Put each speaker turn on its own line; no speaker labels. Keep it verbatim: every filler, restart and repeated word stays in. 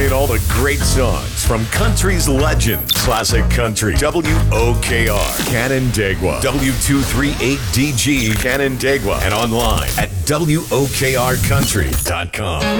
playing all the great songs from country's legends. Classic Country. W O K R. Canandaigua. W two thirty-eight D G Canandaigua. And online at W O K R country dot com.